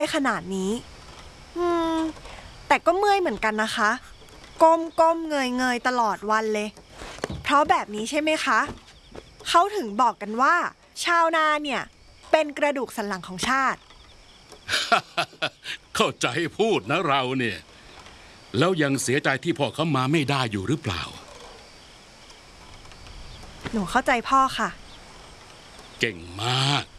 ขนาดนี้แต่ก็เมื่อยเหมือนกันนะคะก้มเงยตลอดวันเลยเพราะแบบนี้ใช่ไหมคะเขาถึงบอกกันว่าชาวนาเนี่ยเป็นกระดูกสันหลังของชาติเข้าใจพูดนะเราเนี่ยแล้วยังเสียใจที่พ่อเขามาไม่ได้อยู่หรือเปล่าหนูเข้าใจพ่อค่ะเก่งมาก